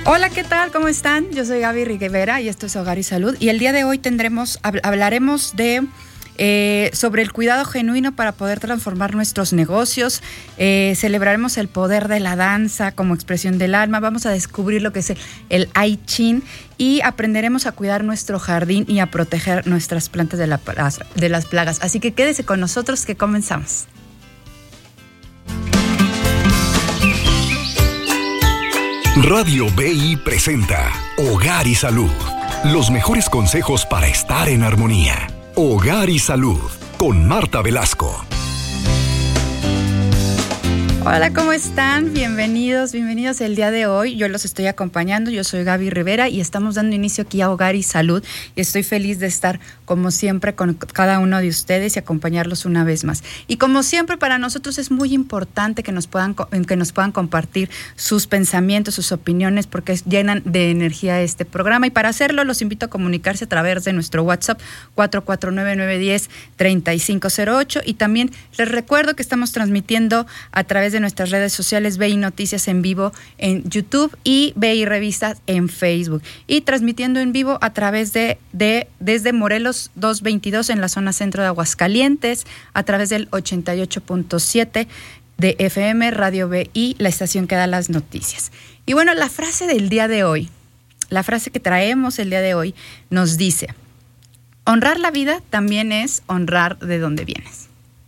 Hola, ¿qué tal? ¿Cómo están? Yo soy Gaby Rivera y esto es Hogar y Salud. Y el día de hoy hablaremos sobre el cuidado genuino para poder transformar nuestros negocios. Celebraremos el poder de la danza como expresión del alma. Vamos a descubrir lo que es el I Ching y aprenderemos a cuidar nuestro jardín y a proteger nuestras plantas de las plagas. Así que quédese con nosotros que comenzamos. Radio BI presenta Hogar y Salud. Los mejores consejos para estar en armonía. Hogar y Salud con Marta Velasco. Hola, ¿cómo están? Bienvenidos el día de hoy. Yo los estoy acompañando, yo soy Gaby Rivera y estamos dando inicio aquí a Hogar y Salud. Y estoy feliz de estar, como siempre, con cada uno de ustedes y acompañarlos una vez más. Y como siempre, para nosotros es muy importante que nos puedan compartir sus pensamientos, sus opiniones, porque llenan de energía este programa. Y para hacerlo, los invito a comunicarse a través de nuestro WhatsApp 449-910-3508. Y también les recuerdo que estamos transmitiendo a través de nuestras redes sociales BI Noticias en vivo en YouTube y BI Revistas en Facebook, y transmitiendo en vivo a través desde Morelos 222 en la zona centro de Aguascalientes, a través del 88.7 de FM Radio BI, la estación que da las noticias. Y bueno, la frase del día de hoy, la frase que traemos el día de hoy nos dice: honrar la vida también es honrar de dónde vienes.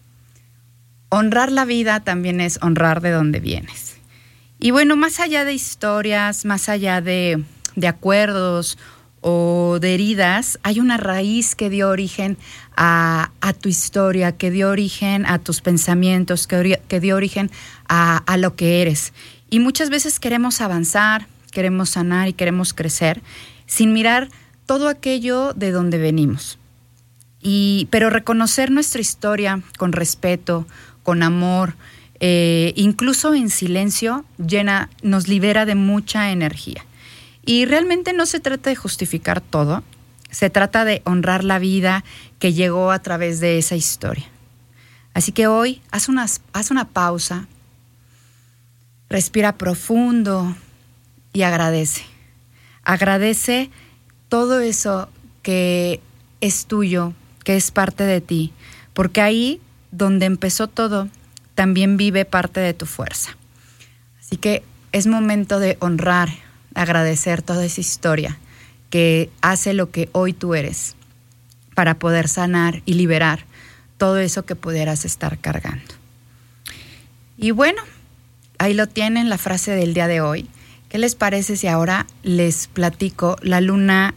Honrar la vida también es honrar de dónde vienes. Y bueno, más allá de historias, más allá de acuerdos o de heridas, hay una raíz que dio origen a tu historia, que dio origen a tus pensamientos, que dio origen a lo que eres. Y muchas veces queremos avanzar, queremos sanar y queremos crecer sin mirar todo aquello de donde venimos. Pero reconocer nuestra historia con respeto, con amor, incluso en silencio, nos libera de mucha energía. Y realmente no se trata de justificar todo, se trata de honrar la vida que llegó a través de esa historia. Así que hoy, haz una pausa, respira profundo y agradece. Agradece todo eso que es tuyo, que es parte de ti, porque ahí donde empezó todo, también vive parte de tu fuerza. Así que es momento de honrar, agradecer toda esa historia que hace lo que hoy tú eres, para poder sanar y liberar todo eso que pudieras estar cargando. Y bueno, ahí lo tienen, la frase del día de hoy. ¿Qué les parece si ahora les platico la luna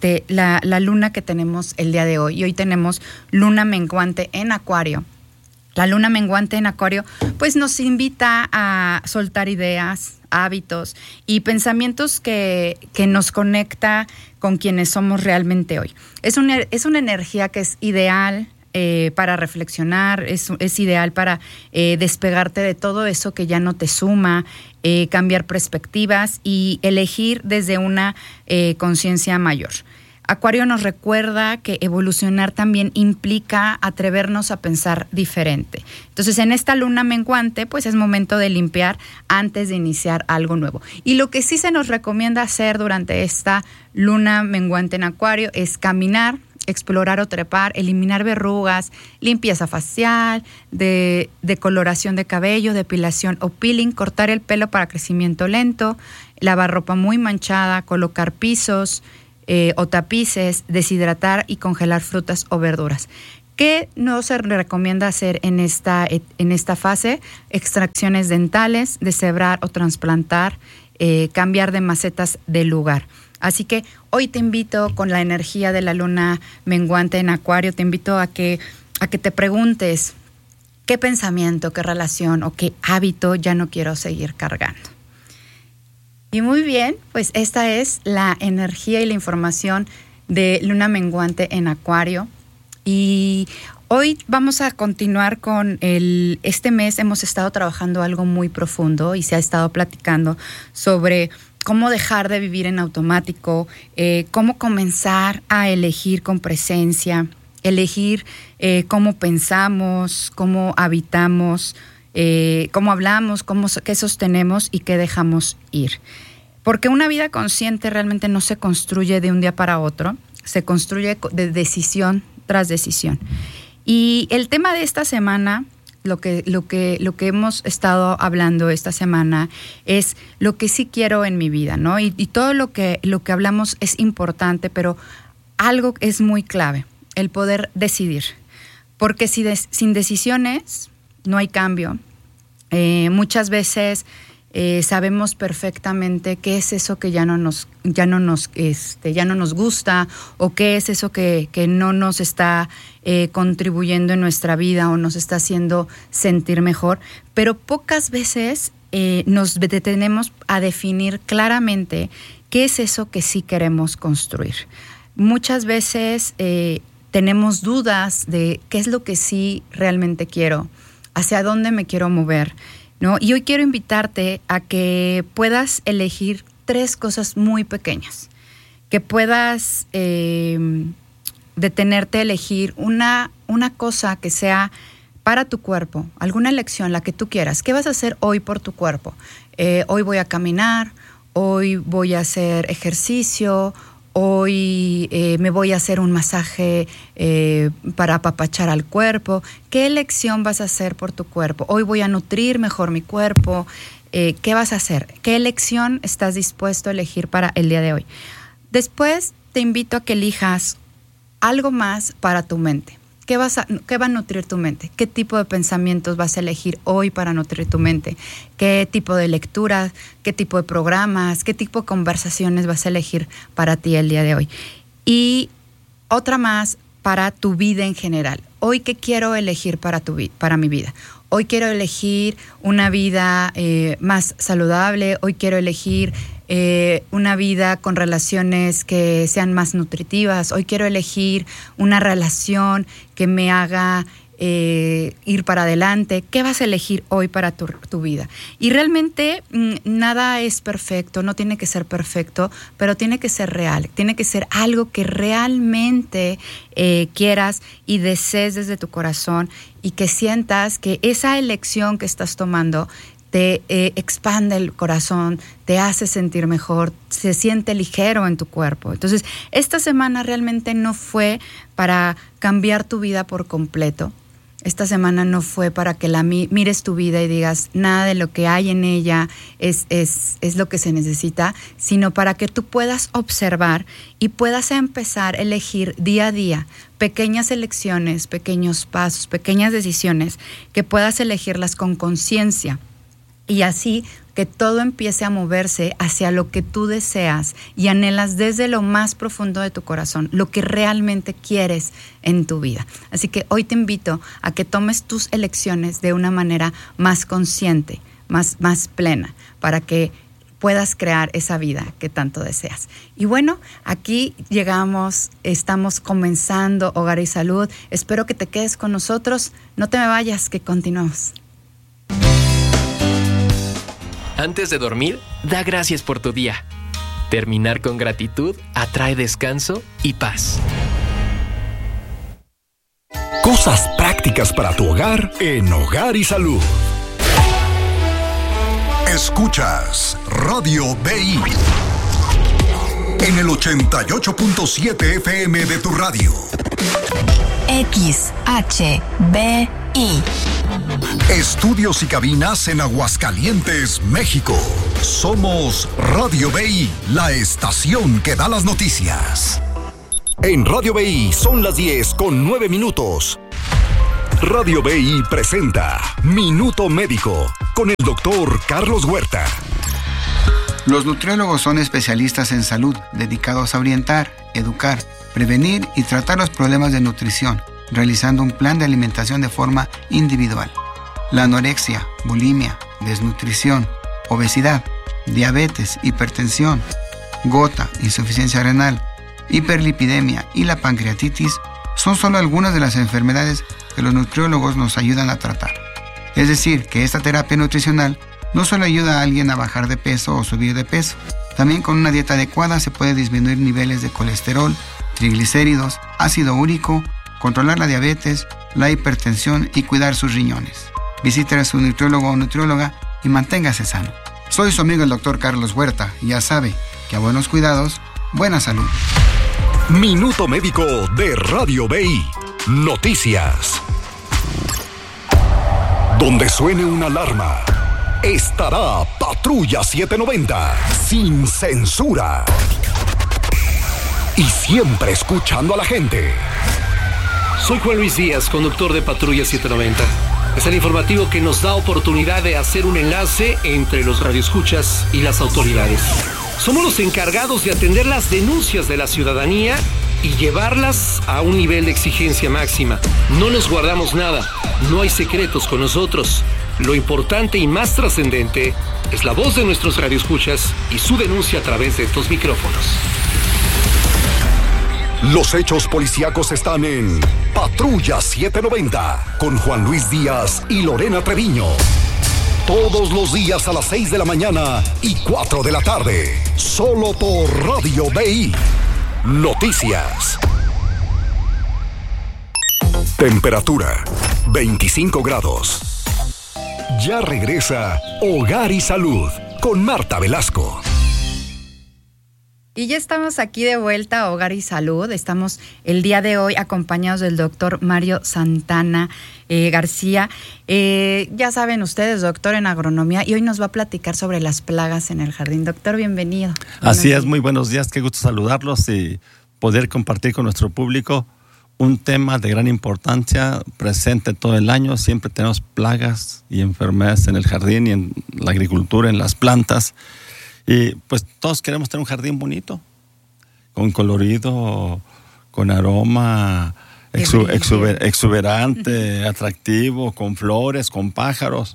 que tenemos el día de hoy? Y hoy tenemos luna menguante en Acuario. La luna menguante en Acuario pues nos invita a soltar ideas, hábitos y pensamientos que nos conecta con quienes somos realmente hoy. Es una energía que es ideal para reflexionar, es ideal para despegarte de todo eso que ya no te suma, cambiar perspectivas y elegir desde una conciencia mayor. Acuario nos recuerda que evolucionar también implica atrevernos a pensar diferente. Entonces, en esta luna menguante, pues es momento de limpiar antes de iniciar algo nuevo. Y lo que sí se nos recomienda hacer durante esta luna menguante en Acuario es caminar, explorar o trepar, eliminar verrugas, limpieza facial, decoloración de cabello, depilación o peeling, cortar el pelo para crecimiento lento, lavar ropa muy manchada, colocar pisos o tapices, deshidratar y congelar frutas o verduras. ¿Qué no se recomienda hacer en esta fase? Extracciones dentales, deshebrar o trasplantar, cambiar de macetas de lugar. Así que hoy te invito, con la energía de la luna menguante en Acuario, te invito a que te preguntes qué pensamiento, qué relación o qué hábito ya no quiero seguir cargando. Y muy bien, pues esta es la energía y la información de luna menguante en Acuario. Y hoy vamos a continuar con este mes hemos estado trabajando algo muy profundo y se ha estado platicando sobre cómo dejar de vivir en automático, cómo comenzar a elegir con presencia, elegir cómo pensamos, cómo habitamos, cómo hablamos, qué sostenemos y qué dejamos ir. Porque una vida consciente realmente no se construye de un día para otro, se construye de decisión tras decisión. Y el tema de esta semana, lo que hemos estado hablando esta semana es lo que sí quiero en mi vida, ¿no? Y todo lo que hablamos es importante, pero algo es muy clave, el poder decidir. Porque sin decisiones no hay cambio. Muchas veces sabemos perfectamente qué es eso que ya no nos gusta, o qué es eso que no nos está contribuyendo en nuestra vida o nos está haciendo sentir mejor, pero pocas veces nos detenemos a definir claramente qué es eso que sí queremos construir. Muchas veces tenemos dudas de qué es lo que sí realmente quiero, hacia dónde me quiero mover, ¿no? Y hoy quiero invitarte a que puedas elegir 3 cosas muy pequeñas, que puedas detenerte a elegir una cosa que sea para tu cuerpo, alguna elección, la que tú quieras. ¿Qué vas a hacer hoy por tu cuerpo? Hoy voy a caminar, hoy voy a hacer ejercicio, hoy me voy a hacer un masaje para apapachar al cuerpo. ¿Qué elección vas a hacer por tu cuerpo? Hoy voy a nutrir mejor mi cuerpo. ¿Qué vas a hacer? ¿Qué elección estás dispuesto a elegir para el día de hoy? Después te invito a que elijas algo más para tu mente. ¿Qué va a nutrir tu mente? ¿Qué tipo de pensamientos vas a elegir hoy para nutrir tu mente? ¿Qué tipo de lecturas? ¿Qué tipo de programas? ¿Qué tipo de conversaciones vas a elegir para ti el día de hoy? Y otra más para tu vida en general. Hoy, ¿qué quiero elegir para mi vida? Hoy quiero elegir una vida más saludable. Hoy quiero elegir una vida con relaciones que sean más nutritivas. Hoy quiero elegir una relación que me haga ir para adelante. ¿Qué vas a elegir hoy para tu vida? Y realmente nada es perfecto, no tiene que ser perfecto, pero tiene que ser real. Tiene que ser algo que realmente quieras y desees desde tu corazón, y que sientas que esa elección que estás tomando te expande el corazón, te hace sentir mejor, se siente ligero en tu cuerpo. Entonces, esta semana realmente no fue para cambiar tu vida por completo. Esta semana no fue para que mires tu vida y digas nada de lo que hay en ella es lo que se necesita, sino para que tú puedas observar y puedas empezar a elegir día a día pequeñas elecciones, pequeños pasos, pequeñas decisiones, que puedas elegirlas con conciencia. Y así que todo empiece a moverse hacia lo que tú deseas y anhelas desde lo más profundo de tu corazón, lo que realmente quieres en tu vida. Así que hoy te invito a que tomes tus elecciones de una manera más consciente, más plena, para que puedas crear esa vida que tanto deseas. Y bueno, aquí llegamos, estamos comenzando Hogar y Salud. Espero que te quedes con nosotros. No te me vayas, que continuamos. Antes de dormir, da gracias por tu día. Terminar con gratitud atrae descanso y paz. Cosas prácticas para tu hogar en Hogar y Salud. Escuchas Radio BI en el 88.7 FM de tu radio. XHBI. Estudios y cabinas en Aguascalientes, México. Somos Radio BI, la estación que da las noticias. En Radio BI son las 10:09. Radio BI presenta Minuto Médico con el doctor Carlos Huerta. Los nutriólogos son especialistas en salud, dedicados a orientar, educar, prevenir y tratar los problemas de nutrición, realizando un plan de alimentación de forma individual. La anorexia, bulimia, desnutrición, obesidad, diabetes, hipertensión, gota, insuficiencia renal, hiperlipidemia y la pancreatitis son solo algunas de las enfermedades que los nutriólogos nos ayudan a tratar. Es decir, que esta terapia nutricional no solo ayuda a alguien a bajar de peso o subir de peso, también con una dieta adecuada se puede disminuir niveles de colesterol, triglicéridos, ácido úrico, controlar la diabetes, la hipertensión y cuidar sus riñones. Visite a su nutriólogo o nutrióloga y manténgase sano. Soy su amigo el Dr. Carlos Huerta y ya sabe que a buenos cuidados, buena salud. Minuto Médico de Radio BI. Noticias. Donde suene una alarma, estará Patrulla 790, sin censura. Y siempre escuchando a la gente. Soy Juan Luis Díaz, conductor de Patrulla 790. Es el informativo que nos da oportunidad de hacer un enlace entre los radioescuchas y las autoridades. Somos los encargados de atender las denuncias de la ciudadanía y llevarlas a un nivel de exigencia máxima. No nos guardamos nada, no hay secretos con nosotros. Lo importante y más trascendente es la voz de nuestros radioescuchas y su denuncia a través de estos micrófonos. Los hechos policíacos están en Patrulla 790 con Juan Luis Díaz y Lorena Treviño. Todos los días a las 6 de la mañana y 4 de la tarde. Solo por Radio BI. Noticias. Temperatura 25 grados. Ya regresa Hogar y Salud con Marta Velasco. Y ya estamos aquí de vuelta a Hogar y Salud. Estamos el día de hoy acompañados del doctor Mario Santana García. Ya saben ustedes, doctor en agronomía, y hoy nos va a platicar sobre las plagas en el jardín. Doctor, bienvenido. Así es, muy buenos días, qué gusto saludarlos y poder compartir con nuestro público un tema de gran importancia presente todo el año. Siempre tenemos plagas y enfermedades en el jardín y en la agricultura, en las plantas. Y pues todos queremos tener un jardín bonito, con colorido, con aroma exuberante, atractivo, con flores, con pájaros.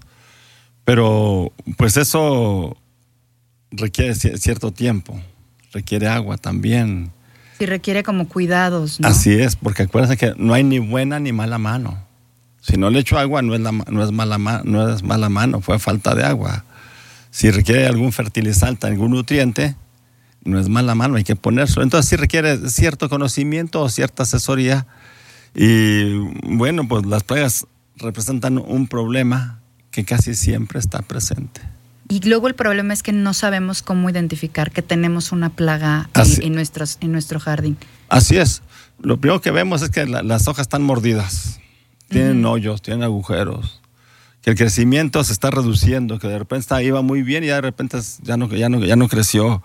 Pero pues eso requiere cierto tiempo, requiere agua también. Sí, requiere como cuidados, ¿no? Así es, porque acuérdense que no hay ni buena ni mala mano. Si no le echo agua no es mala mano, fue falta de agua. Si requiere algún fertilizante, algún nutriente, no es mala mano, hay que ponérselo. Entonces sí requiere cierto conocimiento o cierta asesoría. Y bueno, pues las plagas representan un problema que casi siempre está presente. Y luego el problema es que no sabemos cómo identificar que tenemos una plaga en nuestro jardín. Así es. Lo primero que vemos es que las hojas están mordidas, tienen hoyos, tienen agujeros. Que el crecimiento se está reduciendo, que de repente iba muy bien y ya de repente ya no creció,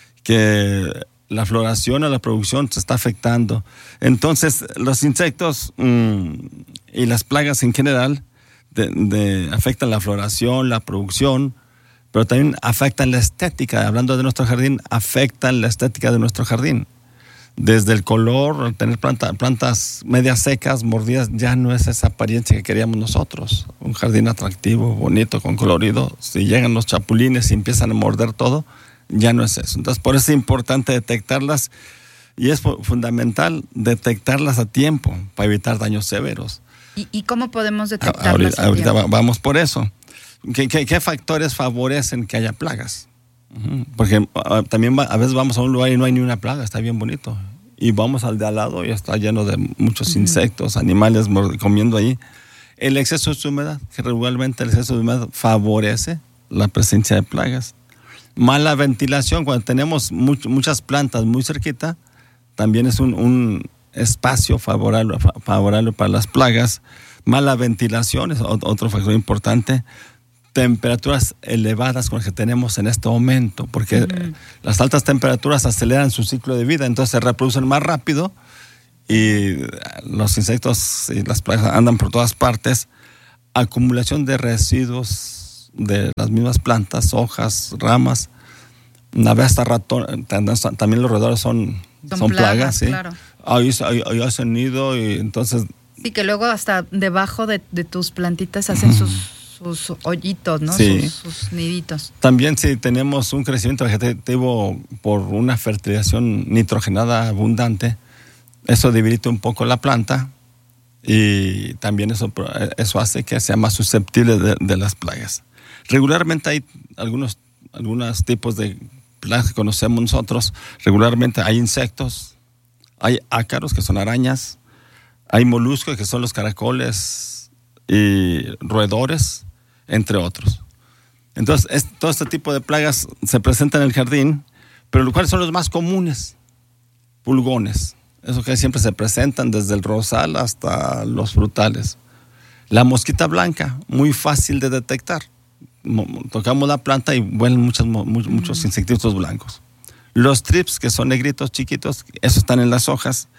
que la floración o la producción se está afectando. Entonces, los insectos y las plagas en general afectan la floración, la producción, pero también afectan la estética. Hablando de nuestro jardín, afectan la estética de nuestro jardín. Desde el color, al tener plantas medias secas, mordidas, ya no es esa apariencia que queríamos nosotros. Un jardín atractivo, bonito, con colorido. Si llegan los chapulines y empiezan a morder todo, ya no es eso. Entonces, por eso es importante detectarlas y es fundamental detectarlas a tiempo para evitar daños severos. ¿Y cómo podemos detectarlas ahorita vamos por eso. ¿Qué factores favorecen que haya plagas? Porque también a veces vamos a un lugar y no hay ni una plaga, está bien bonito. Y vamos al de al lado y está lleno de muchos insectos, animales comiendo ahí. El exceso de humedad, que regularmente el exceso de humedad favorece la presencia de plagas. Mala ventilación, cuando tenemos muchas plantas muy cerquita, también es un espacio favorable para las plagas. Mala ventilación es otro factor importante. Temperaturas elevadas con las que tenemos en este momento, porque las altas temperaturas aceleran su ciclo de vida, entonces se reproducen más rápido y los insectos y las plagas andan por todas partes. Acumulación de residuos de las mismas plantas, hojas, ramas. Una vez hasta ratón, también los roedores son plagas, ¿sí? Claro. Ahí hacen nido y entonces... Sí, que luego hasta debajo de tus plantitas hacen sus hoyitos, ¿no? Sí. Sus niditos. También si tenemos un crecimiento vegetativo por una fertilización nitrogenada abundante, eso debilita un poco la planta y también eso hace que sea más susceptible de las plagas. Regularmente hay algunos tipos de plagas que conocemos nosotros. Regularmente hay insectos, hay ácaros que son arañas, hay moluscos que son los caracoles y roedores, entre otros. Entonces, todo este tipo de plagas se presentan en el jardín, pero ¿cuáles son los más comunes? Pulgones. Eso que siempre se presentan desde el rosal hasta los frutales. La mosquita blanca, muy fácil de detectar. Tocamos la planta y vuelan muchos insectitos blancos. Los trips, que son negritos chiquitos, esos están en las hojas.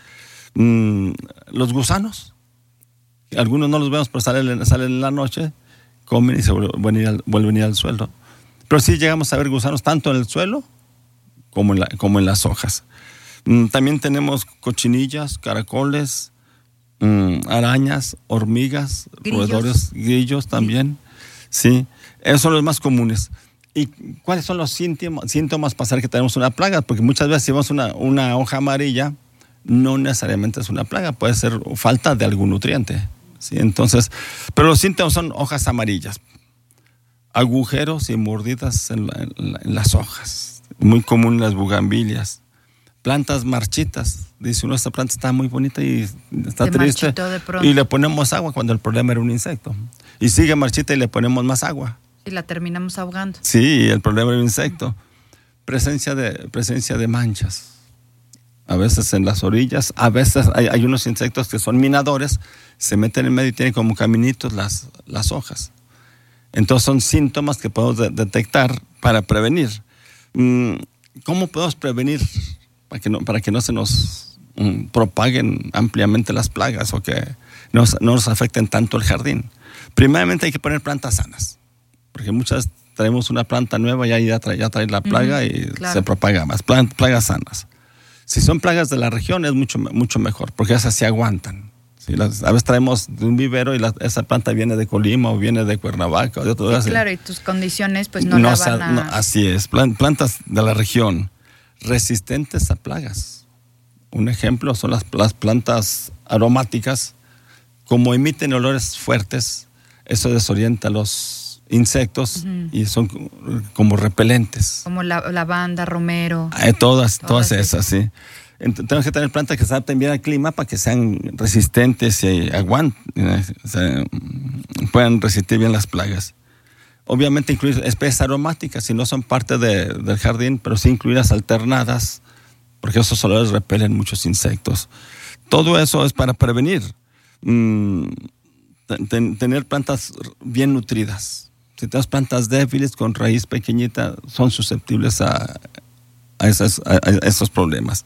Los gusanos, algunos no los vemos, pero salen en la noche, comen y se vuelven a ir al suelo. Pero sí llegamos a ver gusanos tanto en el suelo como en las hojas. También tenemos cochinillas, caracoles, arañas, hormigas, roedores, grillos también. Sí, esos son los más comunes. ¿Y cuáles son los síntomas para saber que tenemos una plaga? Porque muchas veces si vemos una hoja amarilla, no necesariamente es una plaga, puede ser falta de algún nutriente. ¿Sí? Entonces, pero los síntomas son hojas amarillas, agujeros y mordidas en las hojas. Muy común las bugambilias. Plantas marchitas. Dice uno, esta planta está muy bonita y está triste. Y le ponemos agua cuando el problema era un insecto. Y sigue marchita y le ponemos más agua. Y la terminamos ahogando. Sí, el problema era un insecto. Presencia de manchas. A veces en las orillas, a veces hay unos insectos que son minadores, se meten en medio y tienen como caminitos las hojas. Entonces son síntomas que podemos detectar para prevenir. ¿Cómo podemos prevenir para que no se nos propaguen ampliamente las plagas o que no nos afecten tanto el jardín? Primeramente hay que poner plantas sanas, porque muchas traemos una planta nueva y ya trae la plaga y claro, se propaga más. Plagas sanas. Si son plagas de la región es mucho mejor, porque esas sí aguantan. ¿Sí? A veces traemos de un vivero y esa planta viene de Colima o viene de Cuernavaca o de otro lugar. Sí, claro, y tus condiciones pues no la van a... No, así es, plantas de la región resistentes a plagas. Un ejemplo son las plantas aromáticas. Como emiten olores fuertes, eso desorienta a los insectos y son como repelentes. Como lavanda, romero. Todas esas, sí. Tenemos que tener plantas que se adapten bien al clima para que sean resistentes y puedan resistir bien las plagas. Obviamente incluir especies aromáticas, si no son parte del jardín, pero sí incluirlas alternadas, porque esos olores repelen muchos insectos. Todo eso es para prevenir. Tener plantas bien nutridas. Si tenemos plantas débiles con raíz pequeñita, son susceptibles a esos problemas.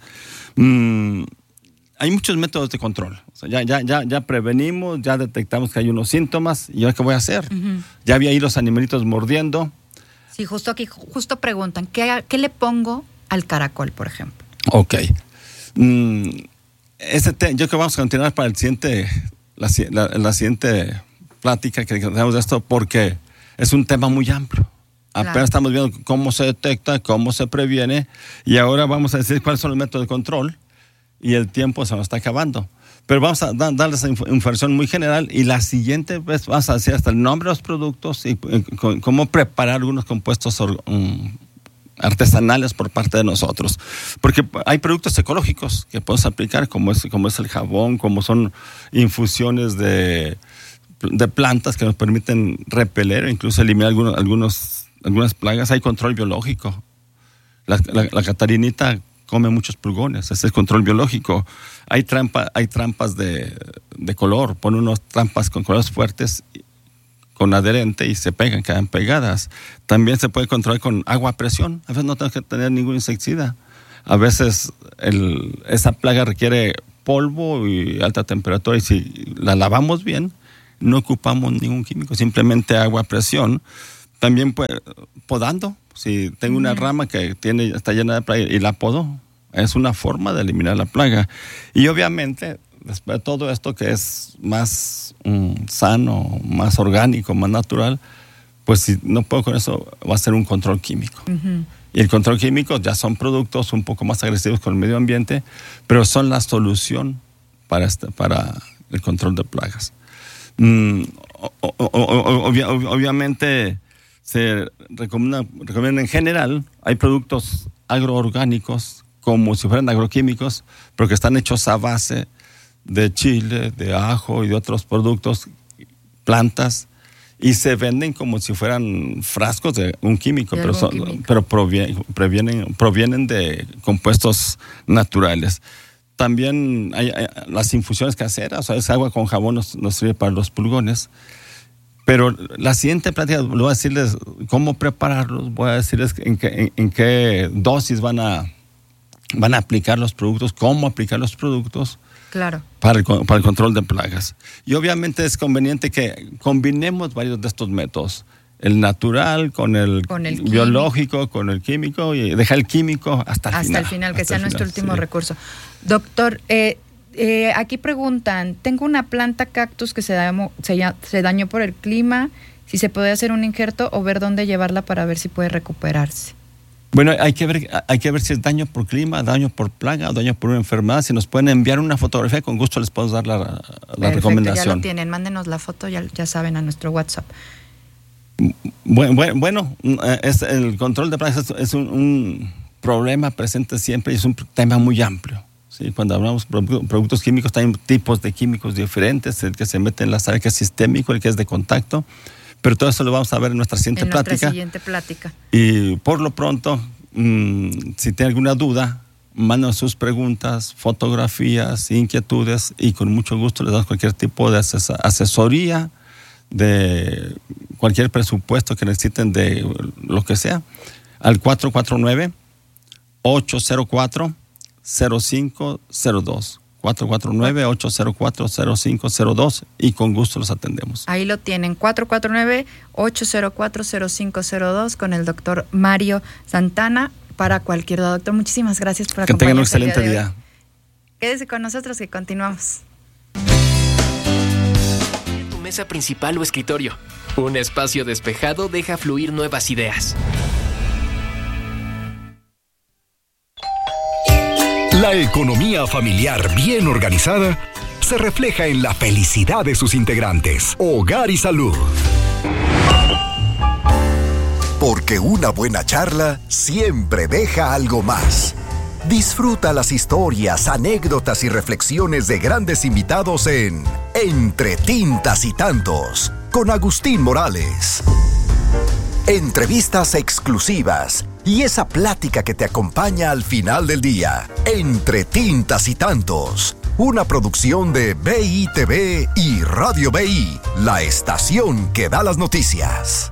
Hay muchos métodos de control. O sea, ya prevenimos, ya detectamos que hay unos síntomas. ¿Y ahora qué voy a hacer? Ya vi ahí los animalitos mordiendo. Sí, justo preguntan, ¿qué le pongo al caracol, por ejemplo? Ok. Yo creo que vamos a continuar para la siguiente plática que tenemos de esto, porque es un tema muy amplio. Apenas claro, estamos viendo cómo se detecta, cómo se previene, y ahora vamos a decir cuáles son los métodos de control, y el tiempo se nos está acabando. Pero vamos a darles información muy general, y la siguiente vez vamos a decir hasta el nombre de los productos y cómo preparar algunos compuestos artesanales por parte de nosotros. Porque hay productos ecológicos que podemos aplicar, como es el jabón, como son infusiones de plantas que nos permiten repeler o incluso eliminar algunas plagas. Hay control biológico. La catarinita come muchos pulgones, ese es control biológico. Hay trampas de color, ponen unas trampas con colores fuertes con adherente y se quedan pegadas. También se puede controlar con agua a presión. A veces no tenemos que tener ningún insecticida. A veces esa plaga requiere polvo y alta temperatura, y si la lavamos bien, no ocupamos ningún químico, simplemente agua a presión. También podando. Si tengo una rama que está llena de plaga y la podo, es una forma de eliminar la plaga. Y obviamente, después de todo esto que es más sano, más orgánico, más natural, pues si no puedo con eso, va a ser un control químico. Y el control químico ya son productos un poco más agresivos con el medio ambiente, pero son la solución para el control de plagas. Obviamente se recomienda en general, hay productos agroorgánicos como si fueran agroquímicos, pero que están hechos a base de chile, de ajo y de otros productos, plantas, y se venden como si fueran frascos de un químico, pero provienen de compuestos naturales. También hay las infusiones caseras, o sea, es agua con jabón nos sirve para los pulgones. Pero la siguiente plática voy a decirles cómo prepararlos, voy a decirles en qué dosis van a aplicar los productos, cómo aplicar los productos. Claro. Para el control de plagas. Y obviamente es conveniente que combinemos varios de estos métodos. El natural con el biológico, con el químico, y dejar el químico hasta el final. Hasta el final, que sea nuestro último recurso. Doctor, aquí preguntan, tengo una planta cactus que se dañó por el clima, si se puede hacer un injerto o ver dónde llevarla para ver si puede recuperarse. Bueno, hay que ver si es daño por clima, daño por plaga o daño por una enfermedad. Si nos pueden enviar una fotografía, con gusto les puedo dar la recomendación. Ya lo tienen, mándenos la foto, ya saben, a nuestro WhatsApp. Bueno, el control de plagas es un problema presente siempre y es un tema muy amplio. ¿Sí? Cuando hablamos de productos químicos, hay tipos de químicos diferentes, el que se mete en la sal, que es sistémico, el que es de contacto, pero todo eso lo vamos a ver en nuestra siguiente plática. Y por lo pronto, si tiene alguna duda, mándenos sus preguntas, fotografías, inquietudes, y con mucho gusto les damos cualquier tipo de asesoría, de cualquier presupuesto que necesiten de lo que sea, al 449-804-0502. 449-804-0502 y con gusto los atendemos. Ahí lo tienen, 449-804-0502 con el doctor Mario Santana para cualquier duda. Doctor, muchísimas gracias por acompañarnos. Que tengan un excelente día. Quédese con nosotros que continuamos. Tu mesa principal o escritorio. Un espacio despejado deja fluir nuevas ideas. La economía familiar bien organizada se refleja en la felicidad de sus integrantes. Hogar y salud. Porque una buena charla siempre deja algo más. Disfruta las historias, anécdotas y reflexiones de grandes invitados en Entre Tintas y Tantos, con Agustín Morales. Entrevistas exclusivas y esa plática que te acompaña al final del día. Entre Tintas y Tantos, una producción de BITV y Radio BI, la estación que da las noticias.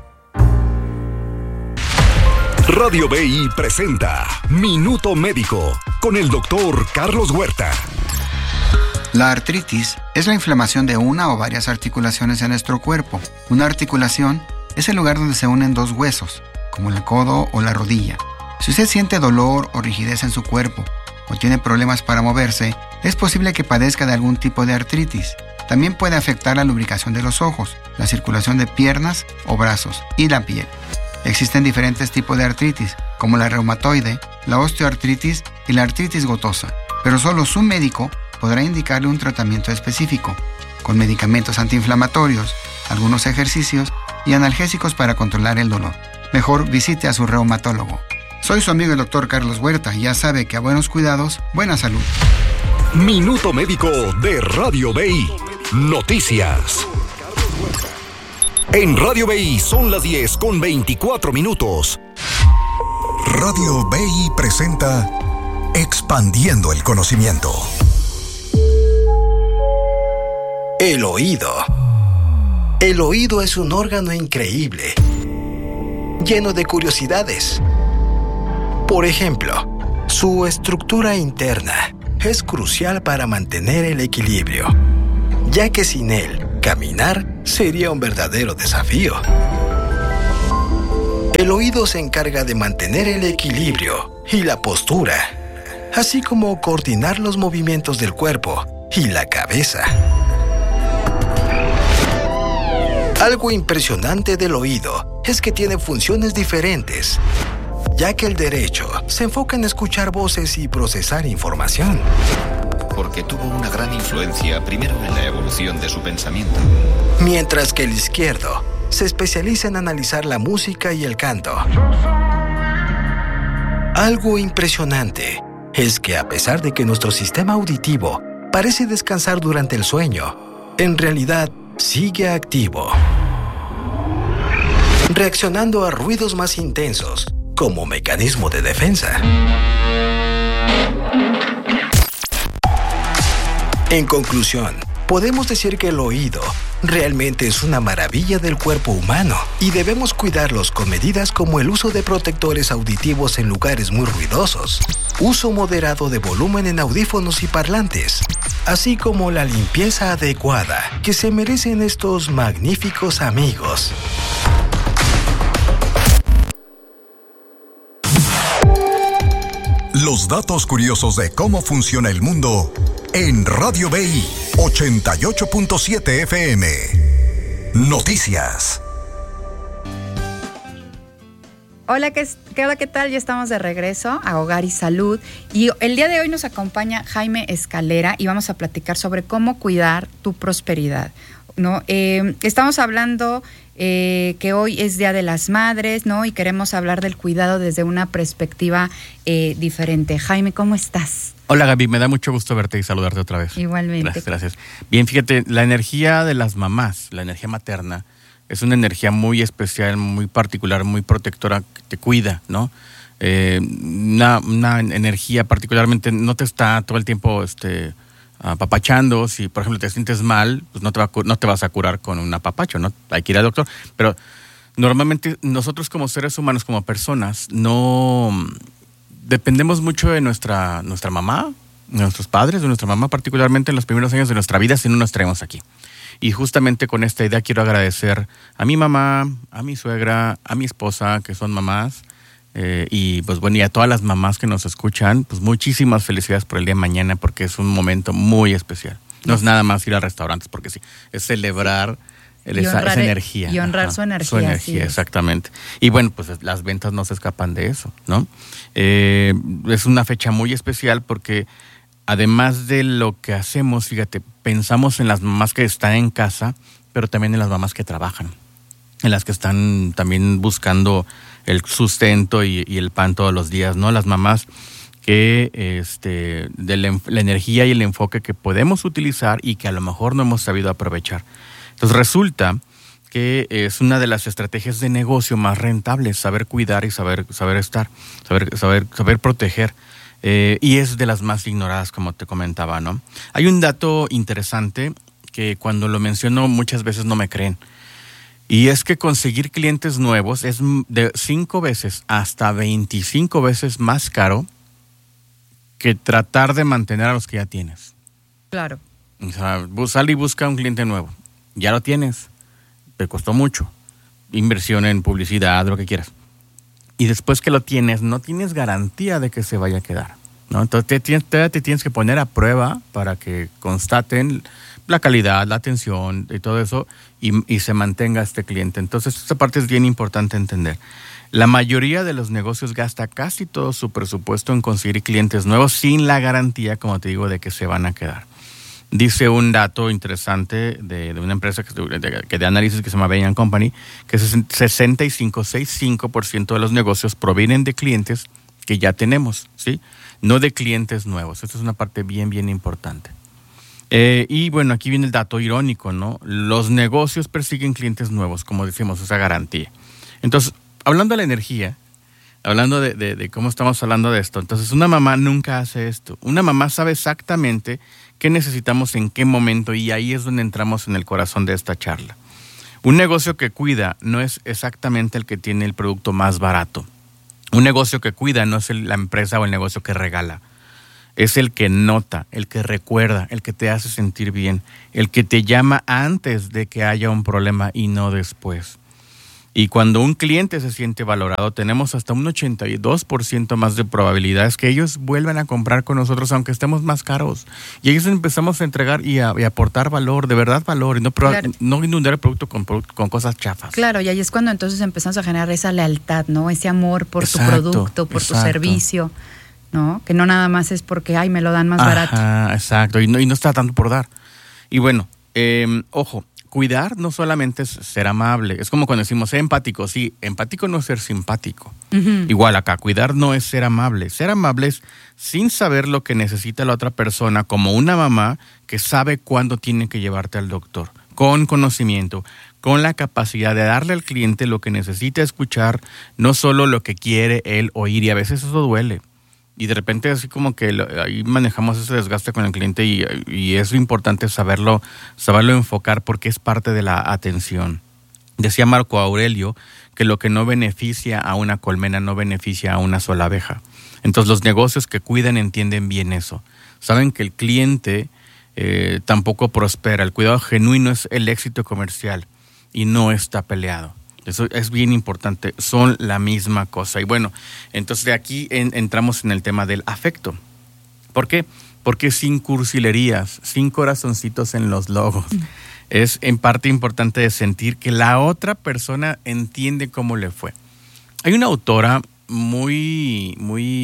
Radio BI presenta Minuto Médico con el doctor Carlos Huerta. La artritis es la inflamación de una o varias articulaciones en nuestro cuerpo. Una articulación es el lugar donde se unen dos huesos, como el codo o la rodilla. Si usted siente dolor o rigidez en su cuerpo o tiene problemas para moverse, es posible que padezca de algún tipo de artritis. También puede afectar la lubricación de los ojos, la circulación de piernas o brazos y la piel. Existen diferentes tipos de artritis, como la reumatoide, la osteoartritis y la artritis gotosa, pero solo su médico podrá indicarle un tratamiento específico, con medicamentos antiinflamatorios, algunos ejercicios y analgésicos para controlar el dolor. Mejor visite a su reumatólogo. Soy su amigo el doctor Carlos Huerta y ya sabe que a buenos cuidados, buena salud. Minuto Médico de Radio BI. Noticias. En Radio BI son las 10:24. Radio BI presenta Expandiendo el Conocimiento. El oído. El oído es un órgano increíble, lleno de curiosidades. Por ejemplo, su estructura interna es crucial para mantener el equilibrio, ya que sin él, caminar sería un verdadero desafío. El oído se encarga de mantener el equilibrio y la postura, así como coordinar los movimientos del cuerpo y la cabeza. Algo impresionante del oído es que tiene funciones diferentes, ya que el derecho se enfoca en escuchar voces y procesar información. Porque tuvo una gran influencia primero en la evolución de su pensamiento. Mientras que el izquierdo se especializa en analizar la música y el canto. Algo impresionante es que a pesar de que nuestro sistema auditivo parece descansar durante el sueño, en realidad sigue activo. reaccionando a ruidos más intensos como mecanismo de defensa. En conclusión, podemos decir que el oído realmente es una maravilla del cuerpo humano y debemos cuidarlos con medidas como el uso de protectores auditivos en lugares muy ruidosos, uso moderado de volumen en audífonos y parlantes, así como la limpieza adecuada que se merecen estos magníficos amigos. Los datos curiosos de cómo funciona el mundo en Radio BI 88.7 FM. Noticias. Hola, ¿qué tal? Ya estamos de regreso a Hogar y Salud. Y el día de hoy nos acompaña Jaime Escalera y vamos a platicar sobre cómo cuidar tu prosperidad, ¿no? Estamos hablando que hoy es Día de las Madres, ¿no? Y queremos hablar del cuidado desde una perspectiva diferente. Jaime, ¿cómo estás? Hola, Gaby, me da mucho gusto verte y saludarte otra vez. Igualmente. Gracias. Bien, fíjate, la energía de las mamás, la energía materna, es una energía muy especial, muy particular, muy protectora, que te cuida, ¿no? Una energía particularmente, no te está todo el tiempo apapachando. Si, por ejemplo, te sientes mal, pues no te vas a curar con un apapacho, ¿no? Hay que ir al doctor. Pero normalmente nosotros como seres humanos, como personas, no dependemos mucho de nuestra mamá, de nuestros padres, de nuestra mamá, particularmente en los primeros años de nuestra vida, si no nos traemos aquí. Y justamente con esta idea quiero agradecer a mi mamá, a mi suegra, a mi esposa, que son mamás, y pues bueno, y a todas las mamás que nos escuchan, pues muchísimas felicidades por el día de mañana, porque es un momento muy especial. No es nada más ir a restaurantes, porque sí, es celebrar esa energía. Y honrar su energía. Su energía, exactamente. Y bueno, pues las ventas no se escapan de eso, ¿no? Es una fecha muy especial porque además de lo que hacemos, fíjate, pensamos en las mamás que están en casa, pero también en las mamás que trabajan, en las que están también buscando el sustento y el pan todos los días, ¿no? Las mamás que de la energía y el enfoque que podemos utilizar y que a lo mejor no hemos sabido aprovechar. Entonces resulta que es una de las estrategias de negocio más rentables, saber cuidar y saber estar, saber proteger. Y es de las más ignoradas, como te comentaba, ¿no? Hay un dato interesante que cuando lo menciono muchas veces no me creen. Y es que conseguir clientes nuevos es de 5 veces hasta 25 veces más caro que tratar de mantener a los que ya tienes. Claro. O sea, sal y busca un cliente nuevo. Ya lo tienes. Te costó mucho. Inversión en publicidad, lo que quieras. Y después que lo tienes, no tienes garantía de que se vaya a quedar, ¿no? Entonces te tienes que poner a prueba para que constaten la calidad, la atención y todo eso y se mantenga este cliente. Entonces esta parte es bien importante entender. La mayoría de los negocios gasta casi todo su presupuesto en conseguir clientes nuevos sin la garantía, como te digo, de que se van a quedar. Dice un dato interesante de una empresa que de análisis que se llama Bain & Company, que 65% de los negocios provienen de clientes que ya tenemos, ¿sí? No de clientes nuevos. Esta es una parte bien, bien importante. Y bueno, aquí viene el dato irónico, ¿no? Los negocios persiguen clientes nuevos, como decimos, esa garantía. Entonces, hablando de la energía, hablando de cómo estamos hablando de esto, entonces una mamá nunca hace esto. Una mamá sabe exactamente qué necesitamos en qué momento y ahí es donde entramos en el corazón de esta charla. Un negocio que cuida no es exactamente el que tiene el producto más barato. Un negocio que cuida no es la empresa o el negocio que regala. Es el que nota, el que recuerda, el que te hace sentir bien, el que te llama antes de que haya un problema y no después. Y cuando un cliente se siente valorado, tenemos hasta un 82% más de probabilidades que ellos vuelvan a comprar con nosotros, aunque estemos más caros. Y ellos empezamos a entregar y a aportar valor, de verdad valor, y no inundar el producto con cosas chafas. Claro, y ahí es cuando entonces empezamos a generar esa lealtad, ¿no? Ese amor por tu producto, por tu servicio, ¿no? Que no nada más es porque, ay, me lo dan más barato. Exacto, y no está tanto por dar. Y bueno, ojo, cuidar no solamente es ser amable, es como cuando decimos ser empático. Sí, empático no es ser simpático. Uh-huh. Igual acá, cuidar no es ser amable. Ser amable es sin saber lo que necesita la otra persona, como una mamá que sabe cuándo tiene que llevarte al doctor, con conocimiento, con la capacidad de darle al cliente lo que necesita escuchar, no solo lo que quiere él oír, y a veces eso duele. Y de repente así como que ahí manejamos ese desgaste con el cliente y es importante saberlo enfocar porque es parte de la atención. Decía Marco Aurelio que lo que no beneficia a una colmena no beneficia a una sola abeja. Entonces los negocios que cuidan entienden bien eso. Saben que el cliente tampoco prospera. El cuidado genuino es el éxito comercial y no está peleado. Eso es bien importante, son la misma cosa. Y bueno, entonces de aquí entramos en el tema del afecto. ¿Por qué? Porque sin cursilerías, sin corazoncitos en los logos, es en parte importante de sentir que la otra persona entiende cómo le fue. Hay una autora muy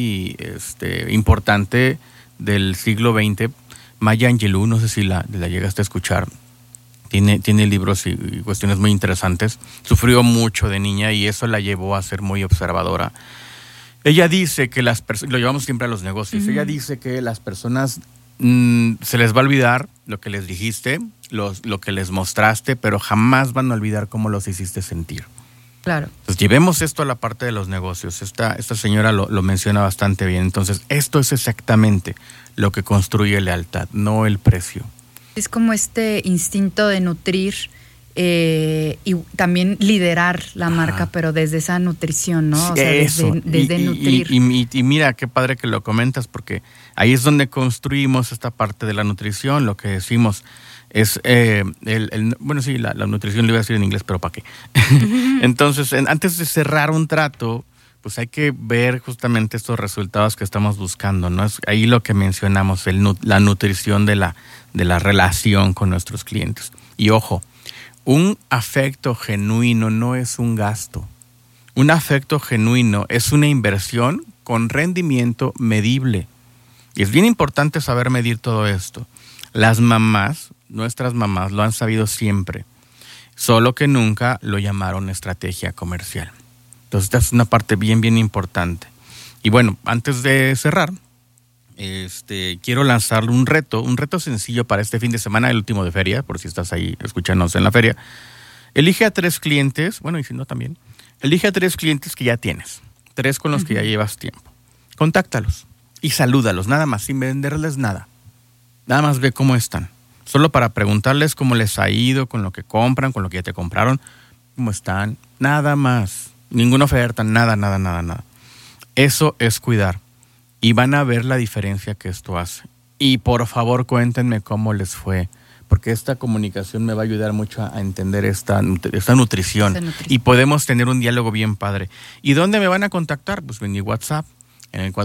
importante del siglo XX, Maya Angelou, no sé si la llegaste a escuchar. Tiene libros y cuestiones muy interesantes. Sufrió mucho de niña y eso la llevó a ser muy observadora. Ella dice que las personas, lo llevamos siempre a los negocios, ella dice que las personas se les va a olvidar lo que les dijiste, lo que les mostraste, pero jamás van a olvidar cómo los hiciste sentir. Claro. Pues llevemos esto a la parte de los negocios. Esta señora lo menciona bastante bien. Entonces, esto es exactamente lo que construye lealtad, no el precio. Es como este instinto de nutrir y también liderar la marca, pero desde esa nutrición, ¿no? O sea, desde nutrir. Y mira, qué padre que lo comentas, porque ahí es donde construimos esta parte de la nutrición. Lo que decimos es, bueno, sí, la nutrición lo iba a decir en inglés, pero ¿para qué? Entonces, antes de cerrar un trato, pues hay que ver justamente estos resultados que estamos buscando, ¿no? Es ahí lo que mencionamos, la nutrición de la relación con nuestros clientes. Y ojo, un afecto genuino no es un gasto. Un afecto genuino es una inversión con rendimiento medible. Y es bien importante saber medir todo esto. Las mamás, nuestras mamás, lo han sabido siempre, solo que nunca lo llamaron estrategia comercial. Entonces, esta es una parte bien, bien importante. Y bueno, antes de cerrar, quiero lanzarle un reto sencillo para este fin de semana, el último de feria, por si estás ahí escuchándonos en la feria. Elige a 3 clientes, bueno, y si no también, elige a 3 clientes que ya tienes, 3 con los que ya llevas tiempo. Contáctalos y salúdalos, nada más, sin venderles nada. Nada más ve cómo están. Solo para preguntarles cómo les ha ido con lo que compran, con lo que ya te compraron, cómo están, nada más. Ninguna oferta, nada. Eso es cuidar. Y van a ver la diferencia que esto hace. Y por favor, cuéntenme cómo les fue. Porque esta comunicación me va a ayudar mucho a entender esta nutrición. Y podemos tener un diálogo bien padre. ¿Y dónde me van a contactar? Pues en mi WhatsApp, en el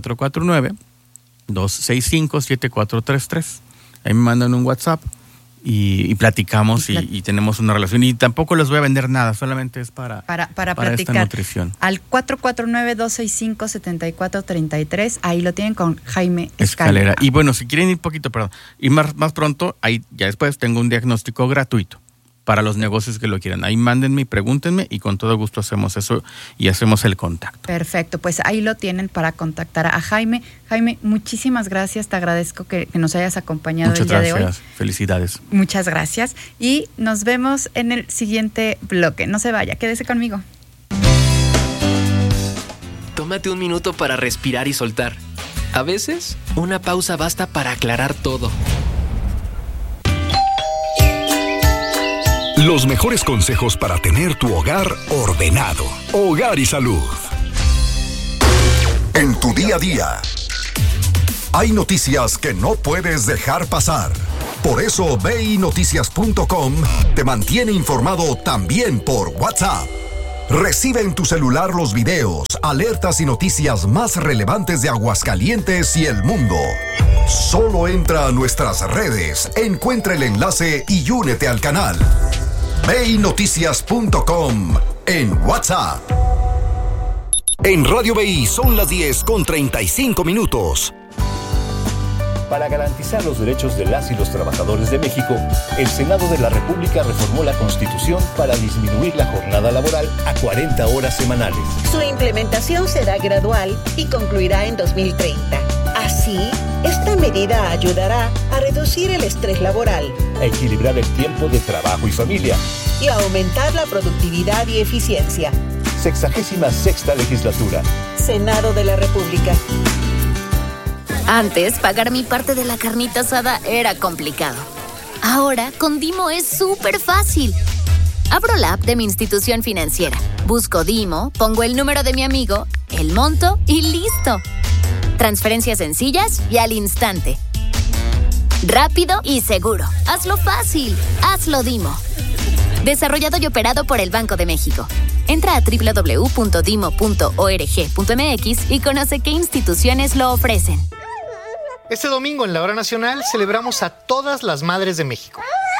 449-265-7433. Ahí me mandan un WhatsApp. Y platicamos y tenemos una relación. Y tampoco les voy a vender nada, solamente es para platicar. Esta nutrición. Al 449-265-7433, ahí lo tienen con Jaime Escalera. Y bueno, si quieren ir y más pronto, ahí ya después tengo un diagnóstico gratuito para los negocios que lo quieran. Ahí mándenme y pregúntenme y con todo gusto hacemos eso y hacemos el contacto. Perfecto, pues ahí lo tienen para contactar a Jaime. Jaime, muchísimas gracias, te agradezco que nos hayas acompañado el día de hoy. Muchas gracias, felicidades. Muchas gracias y nos vemos en el siguiente bloque. No se vaya, quédese conmigo. Tómate un minuto para respirar y soltar. A veces, una pausa basta para aclarar todo. Los mejores consejos para tener tu hogar ordenado. Hogar y salud. En tu día a día, hay noticias que no puedes dejar pasar. Por eso BINoticias.com te mantiene informado también por WhatsApp. Recibe en tu celular los videos, alertas y noticias más relevantes de Aguascalientes y el mundo. Solo entra a nuestras redes, encuentra el enlace y únete al canal. BINoticias.com en WhatsApp. En Radio BI son las 10:35. Para garantizar los derechos de las y los trabajadores de México, el Senado de la República reformó la Constitución para disminuir la jornada laboral a 40 horas semanales. Su implementación será gradual y concluirá en 2030. Así Así, esta medida ayudará a reducir el estrés laboral, a equilibrar el tiempo de trabajo y familia y a aumentar la productividad y eficiencia. 66ª legislatura. Senado de la República. Antes, pagar mi parte de la carnita asada era complicado. Ahora, con Dimo es súper fácil. Abro la app de mi institución financiera, busco Dimo, pongo el número de mi amigo, el monto y ¡listo! Transferencias sencillas y al instante. Rápido y seguro. Hazlo fácil. Hazlo Dimo. Desarrollado y operado por el Banco de México. Entra a www.dimo.org.mx y conoce qué instituciones lo ofrecen. Este domingo en la Hora Nacional celebramos a todas las madres de México.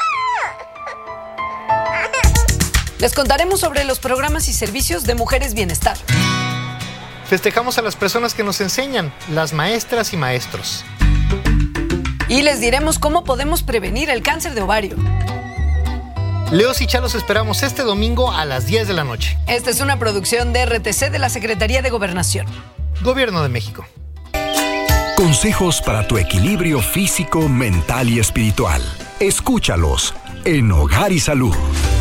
Les contaremos sobre los programas y servicios de Mujeres Bienestar. Festejamos a las personas que nos enseñan, las maestras y maestros. Y les diremos cómo podemos prevenir el cáncer de ovario. Leos y Chalos esperamos este domingo a las 10 de la noche. Esta es una producción de RTC de la Secretaría de Gobernación. Gobierno de México. Consejos para tu equilibrio físico, mental y espiritual. Escúchalos en Hogar y Salud.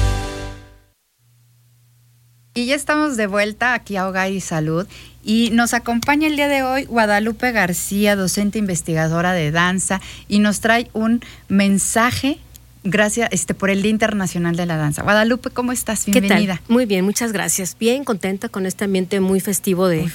Y ya estamos de vuelta aquí a Hogar y Salud y nos acompaña el día de hoy Guadalupe García, docente investigadora de danza, y nos trae un mensaje gracias por el Día Internacional de la Danza. Guadalupe, ¿cómo estás? Bienvenida. ¿Qué tal? Muy bien, muchas gracias. Bien contenta con este ambiente muy festivo de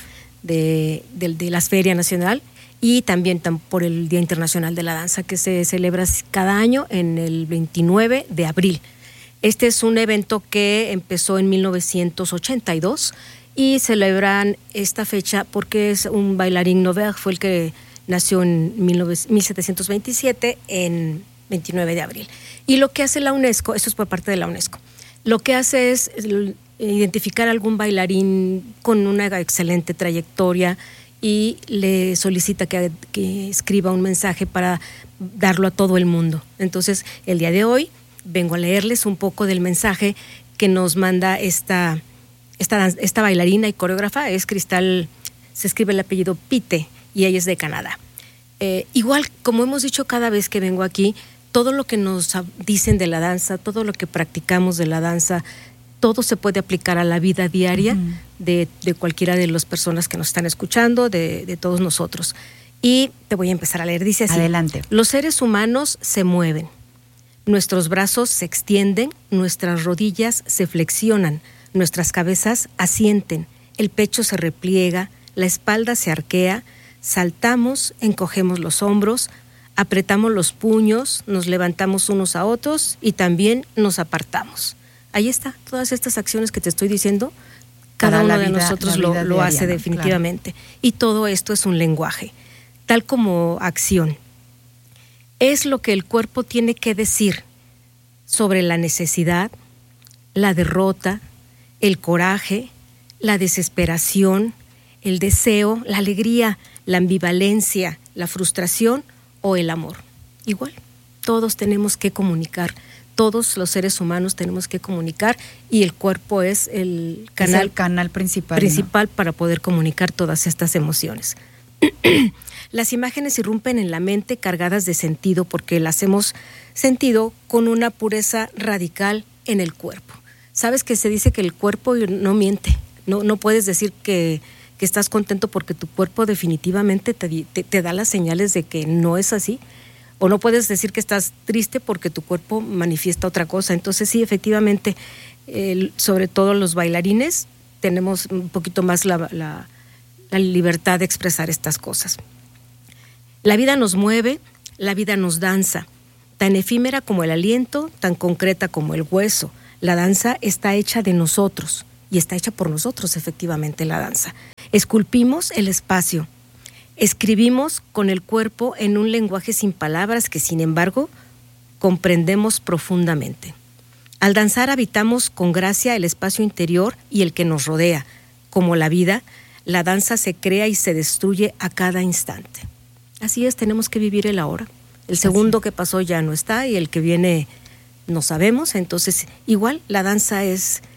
la Feria Nacional y también por el Día Internacional de la Danza que se celebra cada año en el 29 de abril. Este es un evento que empezó en 1982 y celebran esta fecha porque es un bailarín Noverre, fue el que nació en 1727 en 29 de abril. Y lo que hace la UNESCO, esto es por parte de la UNESCO, lo que hace es identificar a algún bailarín con una excelente trayectoria y le solicita que escriba un mensaje para darlo a todo el mundo. Entonces, el día de hoy vengo a leerles un poco del mensaje que nos manda esta bailarina y coreógrafa. Es Cristal, se escribe el apellido Pite, y ella es de Canadá. Igual, como hemos dicho cada vez que vengo aquí, todo lo que nos dicen de la danza, todo lo que practicamos de la danza, todo se puede aplicar a la vida diaria de cualquiera de las personas que nos están escuchando, de todos nosotros. Y te voy a empezar a leer. Dice así: adelante. Los seres humanos se mueven. Nuestros brazos se extienden, nuestras rodillas se flexionan, nuestras cabezas asienten, el pecho se repliega, la espalda se arquea, saltamos, encogemos los hombros, apretamos los puños, nos levantamos unos a otros y también nos apartamos. Ahí está, todas estas acciones que te estoy diciendo, cada uno de nosotros lo hace definitivamente. Claro. Y todo esto es un lenguaje, tal como acción. Es lo que el cuerpo tiene que decir sobre la necesidad, la derrota, el coraje, la desesperación, el deseo, la alegría, la ambivalencia, la frustración o el amor. Igual, todos tenemos que comunicar, todos los seres humanos tenemos que comunicar, y el cuerpo es el canal principal, ¿no? Para poder comunicar todas estas emociones. Las imágenes irrumpen en la mente cargadas de sentido porque las hemos sentido con una pureza radical en el cuerpo. Sabes que se dice que el cuerpo no miente. No puedes decir que estás contento porque tu cuerpo definitivamente te da las señales de que no es así. O no puedes decir que estás triste porque tu cuerpo manifiesta otra cosa. Entonces sí, efectivamente, sobre todo los bailarines, tenemos un poquito más la libertad de expresar estas cosas. La vida nos mueve, la vida nos danza, tan efímera como el aliento, tan concreta como el hueso. La danza está hecha de nosotros y está hecha por nosotros, efectivamente, la danza. Esculpimos el espacio, escribimos con el cuerpo en un lenguaje sin palabras que, sin embargo, comprendemos profundamente. Al danzar habitamos con gracia el espacio interior y el que nos rodea. Como la vida, la danza se crea y se destruye a cada instante. Así es, tenemos que vivir el ahora. El segundo que pasó ya no está y el que viene no sabemos. Entonces, igual, la danza es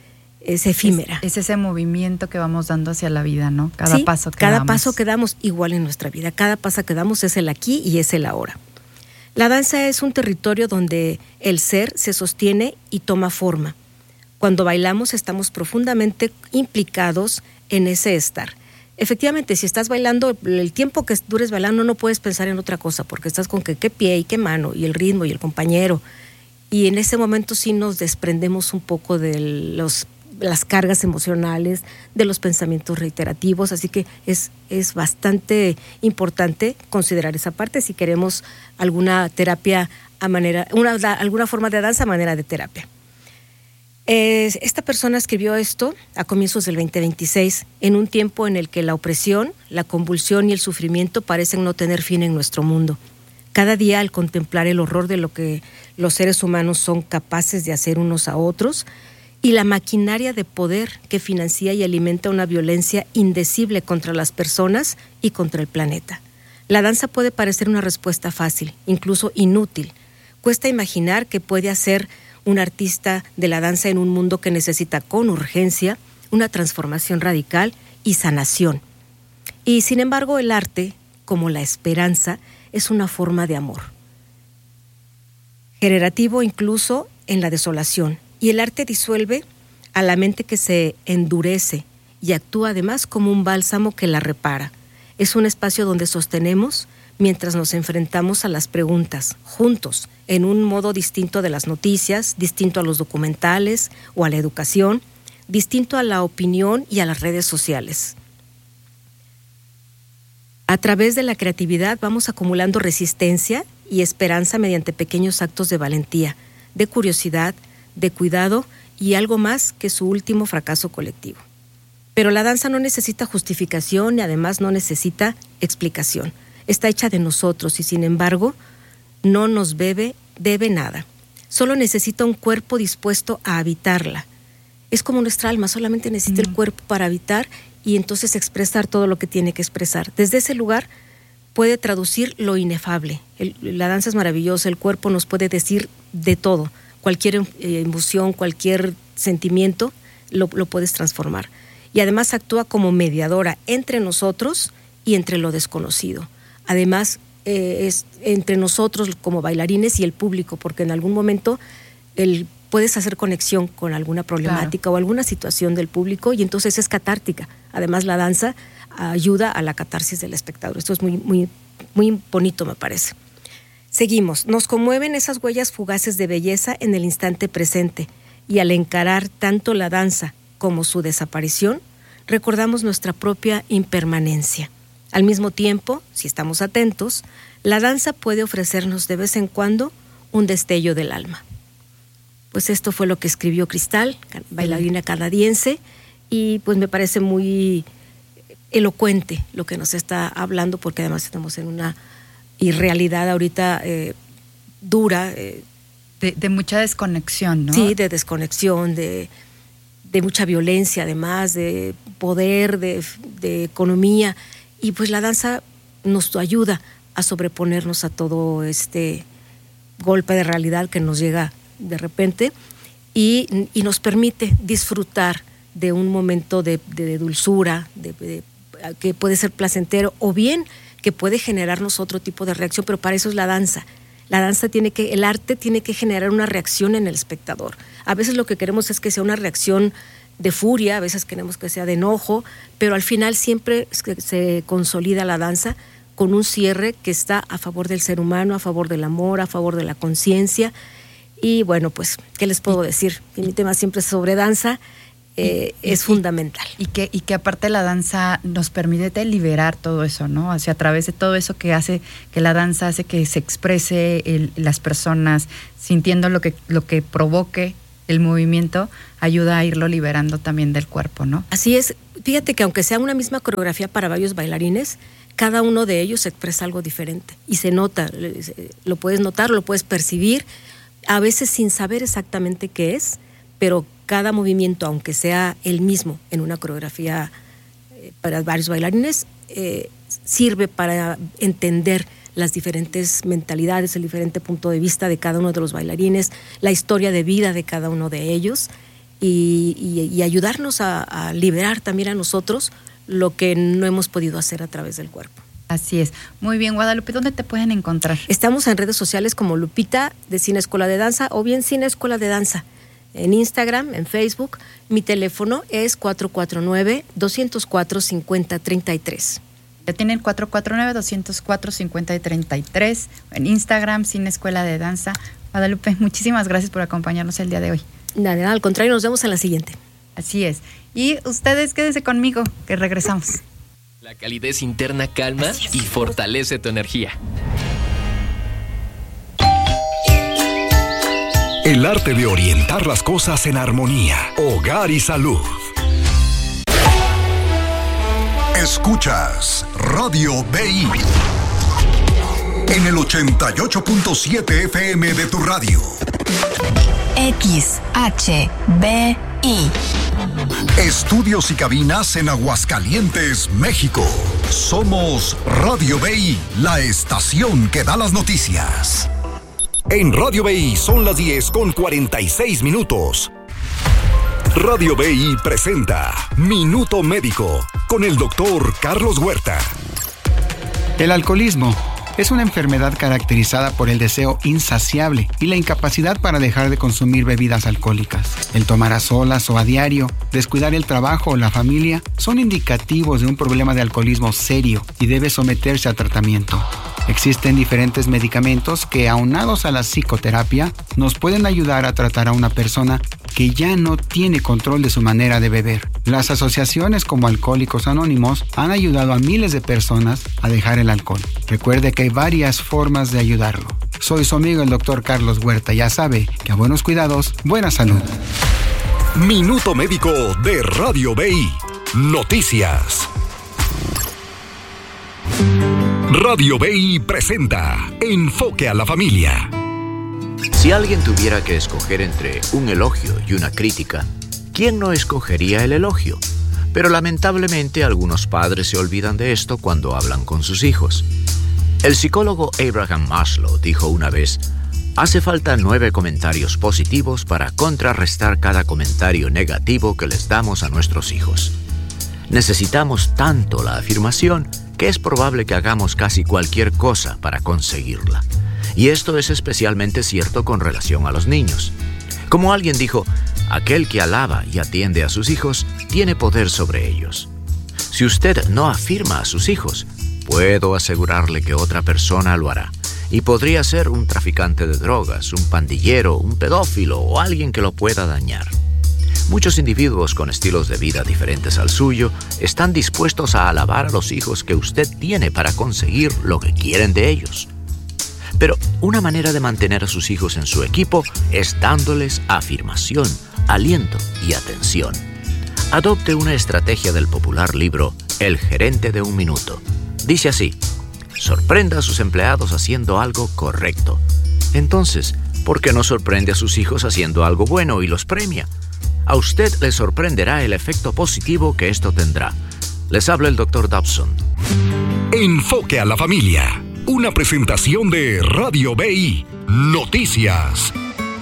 es efímera. Es ese movimiento que vamos dando hacia la vida, ¿no? Cada paso que cada damos. paso que damos igual en nuestra vida. Cada paso que damos es el aquí y es el ahora. La danza es un territorio donde el ser se sostiene y toma forma. Cuando bailamos estamos profundamente implicados en ese estar. Efectivamente, si estás bailando, el tiempo que dures bailando no puedes pensar en otra cosa, porque estás con qué pie y qué mano, y el ritmo y el compañero. Y en ese momento sí nos desprendemos un poco de las cargas emocionales, de los pensamientos reiterativos, así que es bastante importante considerar esa parte si queremos alguna terapia alguna forma de danza a manera de terapia. Esta persona escribió esto a comienzos del 2026, en un tiempo en el que la opresión, la convulsión y el sufrimiento parecen no tener fin en nuestro mundo. Cada día, al contemplar el horror de lo que los seres humanos son capaces de hacer unos a otros y la maquinaria de poder que financia y alimenta una violencia indecible contra las personas y contra el planeta. La danza puede parecer una respuesta fácil, incluso inútil. Cuesta imaginar que puede hacer un artista de la danza en un mundo que necesita con urgencia una transformación radical y sanación. Y sin embargo, el arte, como la esperanza, es una forma de amor. Generativo incluso en la desolación. Y el arte disuelve a la mente que se endurece y actúa además como un bálsamo que la repara. Es un espacio donde sostenemos mientras nos enfrentamos a las preguntas, juntos, en un modo distinto de las noticias, distinto a los documentales o a la educación, distinto a la opinión y a las redes sociales. A través de la creatividad vamos acumulando resistencia y esperanza mediante pequeños actos de valentía, de curiosidad, de cuidado y algo más que su último fracaso colectivo. Pero la danza no necesita justificación y además no necesita explicación. Está hecha de nosotros y sin embargo no nos debe nada. Solo necesita un cuerpo dispuesto a habitarla. Es como nuestra alma, solamente necesita el cuerpo para habitar y entonces expresar todo lo que tiene que expresar. Desde ese lugar puede traducir lo inefable. La danza es maravillosa, el cuerpo nos puede decir de todo. Cualquier emoción, cualquier sentimiento, lo puedes transformar. Y además actúa como mediadora entre nosotros y entre lo desconocido. Además, es entre nosotros como bailarines y el público, porque en algún momento puedes hacer conexión con alguna problemática o alguna situación del público y entonces es catártica. Además, la danza ayuda a la catarsis del espectador. Esto es muy, muy, muy bonito, me parece. Seguimos. Nos conmueven esas huellas fugaces de belleza en el instante presente y al encarar tanto la danza como su desaparición, recordamos nuestra propia impermanencia. Al mismo tiempo, si estamos atentos, la danza puede ofrecernos de vez en cuando un destello del alma. Pues esto fue lo que escribió Cristal, bailarina canadiense, y pues me parece muy elocuente lo que nos está hablando, porque además estamos en una irrealidad ahorita dura. De mucha desconexión, ¿no? Sí, de desconexión, de mucha violencia, además, de poder, de economía. Y pues la danza nos ayuda a sobreponernos a todo este golpe de realidad que nos llega de repente y nos permite disfrutar de un momento de dulzura, que puede ser placentero o bien que puede generarnos otro tipo de reacción, pero para eso es la danza. La danza el arte tiene que generar una reacción en el espectador. A veces lo que queremos es que sea una reacción de furia, a veces queremos que sea de enojo, pero al final siempre se consolida la danza con un cierre que está a favor del ser humano, a favor del amor, a favor de la conciencia. Y bueno, pues, ¿qué les puedo decir? Mi tema siempre es sobre danza, es fundamental. Y que aparte la danza nos permite liberar todo eso, ¿no? O sea, a través de todo eso que hace, que la danza hace que se exprese las personas, sintiendo lo que provoque el movimiento, ayuda a irlo liberando también del cuerpo, ¿no? Así es. Fíjate que aunque sea una misma coreografía para varios bailarines, cada uno de ellos expresa algo diferente y se nota, lo puedes notar, lo puedes percibir, a veces sin saber exactamente qué es, pero cada movimiento, aunque sea el mismo en una coreografía para varios bailarines, sirve para entender las diferentes mentalidades, el diferente punto de vista de cada uno de los bailarines, la historia de vida de cada uno de ellos, y ayudarnos a liberar también a nosotros lo que no hemos podido hacer a través del cuerpo. Así es. Muy bien, Guadalupe, ¿dónde te pueden encontrar? Estamos en redes sociales como Lupita de Cine Escuela de Danza o bien Cine Escuela de Danza. En Instagram, en Facebook. Mi teléfono es 449-204-5033. Ya tienen 449-204-5033. En Instagram, Cine Escuela de Danza. Guadalupe, muchísimas gracias por acompañarnos el día de hoy. Nada, al contrario, nos vemos en la siguiente. Así es. Y ustedes quédense conmigo, que regresamos. La calidez interna calma y fortalece tu energía. El arte de orientar las cosas en armonía. Hogar y salud. Escuchas Radio BI en el 88.7 FM de tu radio. XHBI. Estudios y cabinas en Aguascalientes, México. Somos Radio BI, la estación que da las noticias. En Radio BI son las 10:46. Radio BI presenta Minuto Médico con el doctor Carlos Huerta. El alcoholismo es una enfermedad caracterizada por el deseo insaciable y la incapacidad para dejar de consumir bebidas alcohólicas. El tomar a solas o a diario, descuidar el trabajo o la familia son indicativos de un problema de alcoholismo serio y debe someterse a tratamiento. Existen diferentes medicamentos que, aunados a la psicoterapia, nos pueden ayudar a tratar a una persona que ya no tiene control de su manera de beber. Las asociaciones como Alcohólicos Anónimos han ayudado a miles de personas a dejar el alcohol. Recuerde que hay varias formas de ayudarlo. Soy su amigo el doctor Carlos Huerta. Ya sabe que a buenos cuidados, buena salud. Minuto Médico de Radio BI. Noticias. Radio BI presenta Enfoque a la Familia. Si alguien tuviera que escoger entre un elogio y una crítica, ¿quién no escogería el elogio? Pero lamentablemente algunos padres se olvidan de esto cuando hablan con sus hijos. El psicólogo Abraham Maslow dijo una vez: hace falta 9 comentarios positivos para contrarrestar cada comentario negativo que les damos a nuestros hijos. Necesitamos tanto la afirmación que es probable que hagamos casi cualquier cosa para conseguirla. Y esto es especialmente cierto con relación a los niños. Como alguien dijo, aquel que alaba y atiende a sus hijos tiene poder sobre ellos. Si usted no afirma a sus hijos, puedo asegurarle que otra persona lo hará. Y podría ser un traficante de drogas, un pandillero, un pedófilo o alguien que lo pueda dañar. Muchos individuos con estilos de vida diferentes al suyo están dispuestos a alabar a los hijos que usted tiene para conseguir lo que quieren de ellos. Pero una manera de mantener a sus hijos en su equipo es dándoles afirmación, aliento y atención. Adopte una estrategia del popular libro El gerente de un minuto. Dice así: sorprenda a sus empleados haciendo algo correcto. Entonces, ¿por qué no sorprende a sus hijos haciendo algo bueno y los premia? A usted le sorprenderá el efecto positivo que esto tendrá. Les habla el Dr. Dobson. Enfoque a la Familia. Una presentación de Radio BI. Noticias.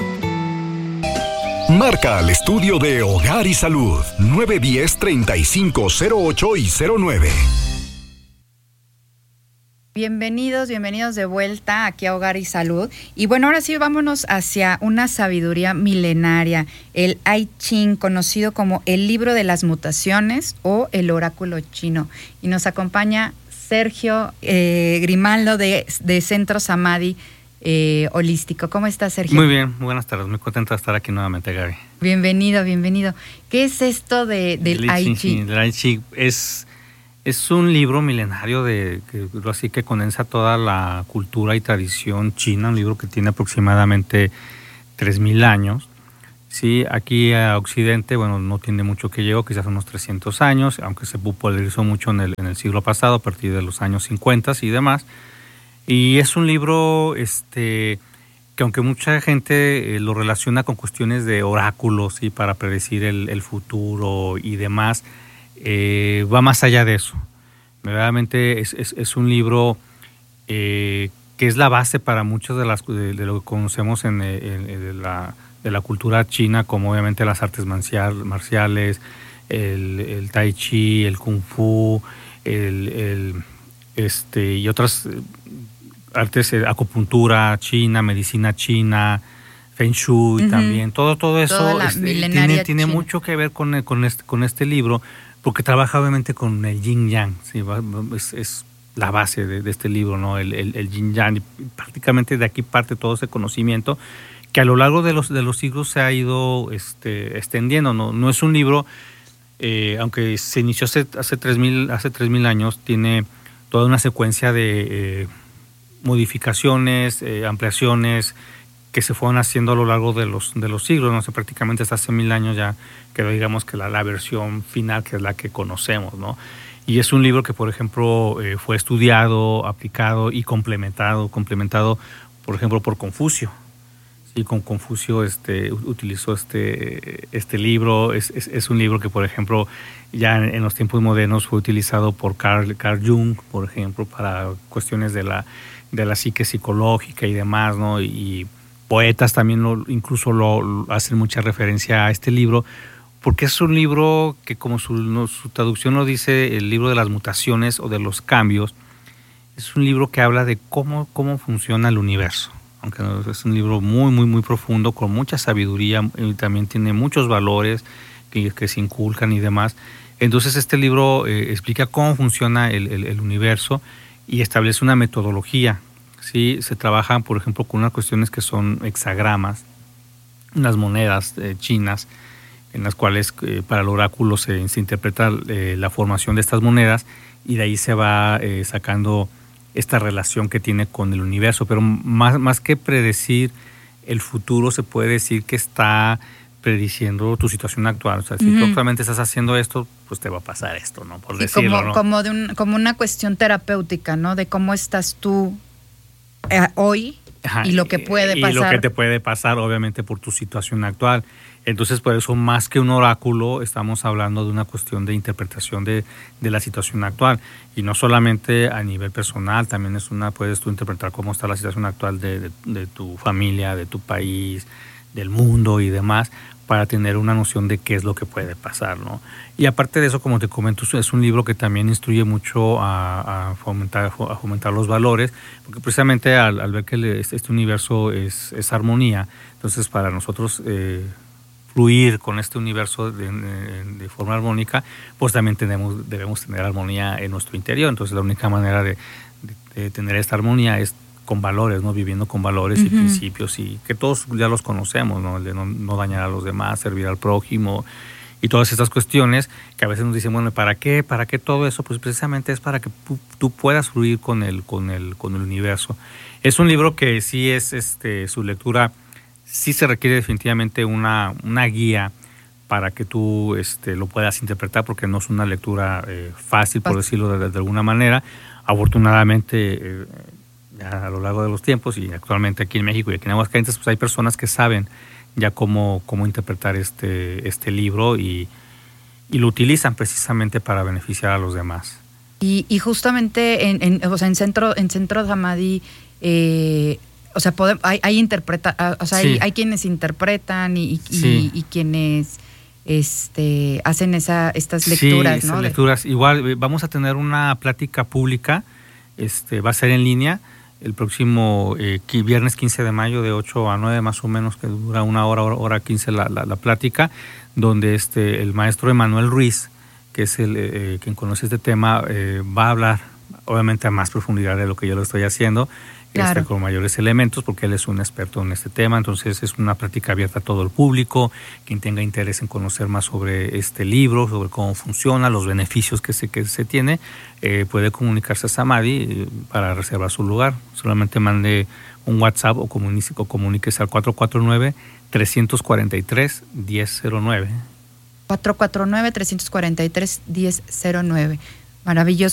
Marca al estudio de Hogar y Salud 910-3508 y 09. Bienvenidos de vuelta aquí a Hogar y Salud. Y bueno, ahora sí vámonos hacia una sabiduría milenaria, el I Ching, conocido como el libro de las mutaciones o el oráculo chino. Y nos acompaña Sergio Grimaldo de Centro Samadhi Holístico. ¿Cómo estás, Sergio? Muy bien, buenas tardes, muy contento de estar aquí nuevamente, Gaby. Bienvenido. ¿Qué es esto del I Ching? El I Ching es un libro milenario así que condensa toda la cultura y tradición china, un libro que tiene aproximadamente 3,000 años. Sí, aquí a Occidente, no tiene mucho que llegó, quizás unos 300 años, aunque se popularizó mucho en el siglo pasado, a partir de los años 50 y demás. Y es un libro que aunque mucha gente lo relaciona con cuestiones de oráculos, ¿sí?, para predecir el futuro y demás, va más allá de eso. Verdaderamente es un libro que es la base para muchas de lo que conocemos en la cultura china, como obviamente las artes marciales, el tai chi, el kung fu, y otras artes, acupuntura china, medicina china, feng shui también, todo eso tiene mucho que ver con este libro, porque trabaja obviamente con el yin yang, ¿sí? Es la base de este libro, ¿no? El yin yang, y prácticamente de aquí parte todo ese conocimiento que a lo largo de los siglos se ha ido extendiendo, no es un libro, aunque se inició hace 3.000 años, tiene toda una secuencia de modificaciones, ampliaciones que se fueron haciendo a lo largo de los siglos, no sé, prácticamente hasta hace 1.000 años ya quedó, digamos, que la versión final, que es la que conocemos, ¿no? Y es un libro que, por ejemplo, fue estudiado, aplicado y complementado, por ejemplo, por Confucio. Sí, con Confucio utilizó este libro. Es un libro que, por ejemplo, ya en los tiempos modernos fue utilizado por Carl Jung, por ejemplo, para cuestiones de la psique psicológica y demás, ¿no? Y poetas también incluso lo hacen mucha referencia a este libro, porque es un libro que, como su traducción lo dice, el libro de las mutaciones o de los cambios, es un libro que habla de cómo funciona el universo. Aunque es un libro muy, muy, muy profundo, con mucha sabiduría, y también tiene muchos valores que se inculcan y demás. Entonces este libro explica cómo funciona el universo y establece una metodología. ¿Sí? Se trabaja, por ejemplo, con unas cuestiones que son hexagramas, unas monedas chinas, en las cuales para el oráculo se interpreta la formación de estas monedas, y de ahí se va sacando esta relación que tiene con el universo. Pero más que predecir el futuro, se puede decir que está prediciendo tu situación actual. O sea, si tú actualmente estás haciendo esto, pues te va a pasar esto, ¿no? Por decirlo, ¿no? Como una cuestión terapéutica, ¿no? De cómo estás tú hoy. Ajá, y lo que puede pasar. Y lo que te puede pasar, obviamente, por tu situación actual. Entonces, por eso, más que un oráculo, estamos hablando de una cuestión de interpretación de la situación actual. Y no solamente a nivel personal, también puedes tú interpretar cómo está la situación actual de tu familia, de tu país, del mundo y demás, para tener una noción de qué es lo que puede pasar, ¿no? Y aparte de eso, como te comento, es un libro que también instruye mucho a fomentar los valores, porque precisamente al ver que este universo es armonía, entonces para nosotros fluir con este universo de forma armónica, pues también debemos tener armonía en nuestro interior. Entonces la única manera de tener esta armonía es con valores, ¿no? Viviendo con valores y principios, y que todos ya los conocemos, ¿no? El de no dañar a los demás, servir al prójimo y todas estas cuestiones que a veces nos dicen, bueno, ¿para qué todo eso? Pues precisamente es para que tú puedas fluir con el universo. Es un libro que sí es su lectura, sí se requiere definitivamente una guía para que tú lo puedas interpretar, porque no es una lectura fácil, por decirlo de alguna manera. Afortunadamente, a lo largo de los tiempos, y actualmente aquí en México y aquí en Aguascalientes, pues hay personas que saben ya cómo interpretar este libro y lo utilizan precisamente para beneficiar a los demás. Y justamente en Centro Samadhi, o sea, hay quienes interpretan y quienes hacen estas lecturas, sí, ¿no? Esas lecturas. Igual vamos a tener una plática pública, va a ser en línea el próximo viernes 15 de mayo de 8 a 9 más o menos, que dura una hora 15 la plática, donde el maestro Emanuel Ruiz, que es quien conoce este tema, va a hablar obviamente a más profundidad de lo que yo lo estoy haciendo, claro, con mayores elementos, porque él es un experto en este tema. Entonces es una práctica abierta a todo el público. Quien tenga interés en conocer más sobre este libro, sobre cómo funciona, los beneficios que se tiene, puede comunicarse a Samadhi para reservar su lugar. Solamente mande un WhatsApp o comuníquese al 449-343-1009. 449-343-1009. Maravilloso.